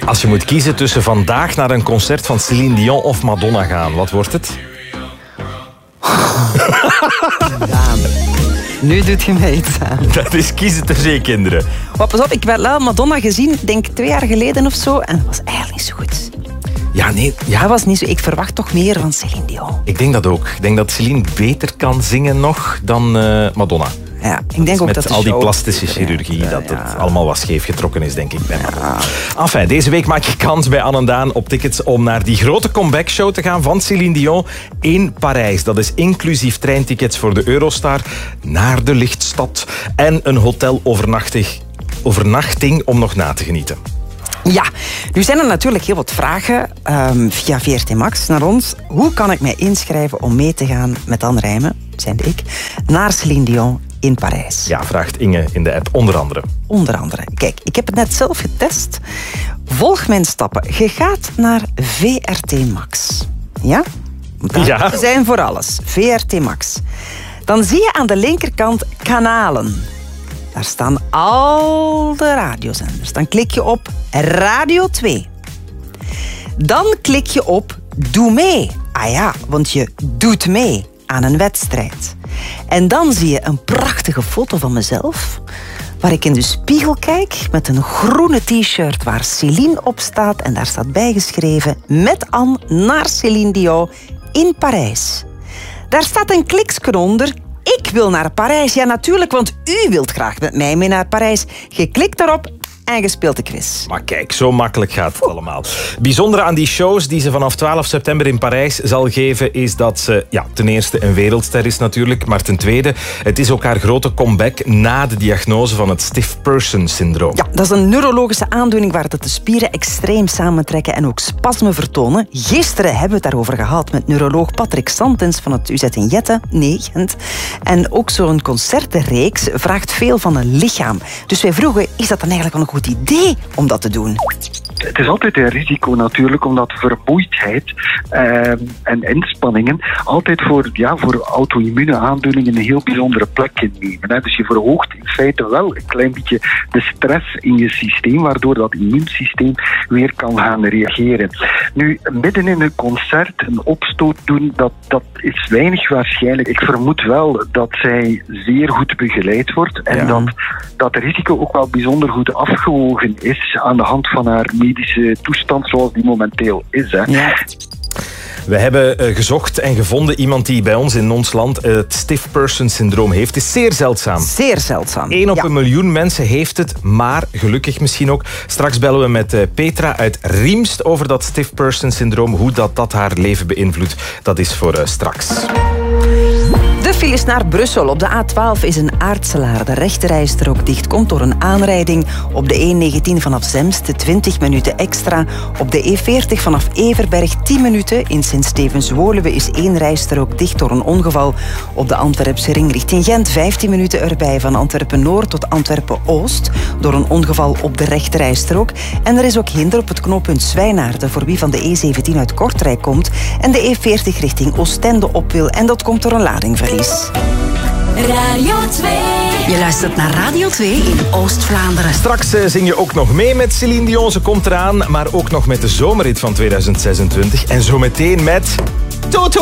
Als je moet kiezen tussen vandaag naar een concert van Céline Dion of Madonna gaan, wat wordt het? Nu doet je mij iets aan. Dat is kiezen tussen je kinderen. Maar pas op, ik heb wel Madonna gezien, denk 2 jaar geleden of zo. En dat was eigenlijk niet zo goed. Ja, nee. Ja. Dat was niet zo. Ik verwacht toch meer van Céline Dion. Ik denk dat ook. Ik denk dat Céline beter kan zingen nog dan Madonna. Ja, ik denk ook met dat al die plastische chirurgie, dat het allemaal wat scheef getrokken is, denk ik, bij Madonna. Enfin, deze week maak je kans bij Anne en Daan op tickets om naar die grote comeback-show te gaan van Céline Dion in Parijs. Dat is inclusief treintickets voor de Eurostar naar de Lichtstad en een hotelovernachting om nog na te genieten. Ja, nu zijn er natuurlijk heel wat vragen via VRT Max naar ons. Hoe kan ik mij inschrijven om mee te gaan met Anne Rijmen, zijn ik, naar Céline Dion in Parijs? Ja, vraagt Inge in de app, onder andere. Onder andere. Kijk, ik heb het net zelf getest. Volg mijn stappen. Je gaat naar VRT Max. Ja? Ja. We zijn voor alles. VRT Max. Dan zie je aan de linkerkant kanalen. Daar staan al de radiozenders. Dan klik je op Radio 2. Dan klik je op Doe mee. Ah ja, want je doet mee aan een wedstrijd. En dan zie je een prachtige foto van mezelf, waar ik in de spiegel kijk met een groene t-shirt waar Céline op staat. En daar staat bijgeschreven: met Anne naar Céline Dion in Parijs. Daar staat een kliksken onder: ik wil naar Parijs. Ja, natuurlijk, want u wilt graag met mij mee naar Parijs. Je klikt daarop en je speelt de quiz. Maar kijk, zo makkelijk gaat het allemaal. Bijzonder aan die shows die ze vanaf 12 september in Parijs zal geven, is dat ze ten eerste een wereldster is natuurlijk, maar ten tweede, het is ook haar grote comeback na de diagnose van het stiff person syndroom. Ja, dat is een neurologische aandoening waar de spieren extreem samentrekken en ook spasmen vertonen. Gisteren hebben we het daarover gehad met neuroloog Patrick Santens van het UZ in Jette, Gent. En ook zo'n concertenreeks vraagt veel van een lichaam. Dus wij vroegen, is dat dan eigenlijk wel een goed idee om dat te doen? Het is altijd een risico natuurlijk, omdat vermoeidheid en inspanningen altijd voor auto-immune aandoeningen een heel bijzondere plek innemen. Hè. Dus je verhoogt in feite wel een klein beetje de stress in je systeem, waardoor dat immuunsysteem weer kan gaan reageren. Nu, midden in een concert een opstoot doen, dat is weinig waarschijnlijk. Ik vermoed wel dat zij zeer goed begeleid wordt en dat het risico ook wel bijzonder goed afgewogen is aan de hand van haar medische toestand zoals die momenteel is. Hè. Ja. We hebben gezocht en gevonden iemand die bij ons in ons land het stiff person syndroom heeft. Het is zeer zeldzaam. Zeer zeldzaam. 1 op 1 miljoen mensen heeft het, maar gelukkig misschien ook. Straks bellen we met Petra uit Riemst over dat stiff person syndroom. Hoe dat haar leven beïnvloedt, dat is voor straks. De files naar Brussel. Op de A12 is een Aartselaar. De rechterrijstrook dicht komt door een aanrijding. Op de E19 vanaf Zemst 20 minuten extra. Op de E40 vanaf Everberg 10 minuten. In Sint-Stevens-Woluwe is 1 rijstrook dicht door een ongeval. Op de Antwerpse ring richting Gent 15 minuten erbij. Van Antwerpen-Noord tot Antwerpen-Oost door een ongeval op de rechterrijstrook. En er is ook hinder op het knooppunt Zwijnaarden voor wie van de E17 uit Kortrijk komt en de E40 richting Oostende op wil. En dat komt door een ladingverlies. Radio 2. Je luistert naar Radio 2 in Oost-Vlaanderen. Straks zing je ook nog mee met Céline Dion. Ze komt eraan, maar ook nog met de zomerrit van 2026. En zometeen met Toto.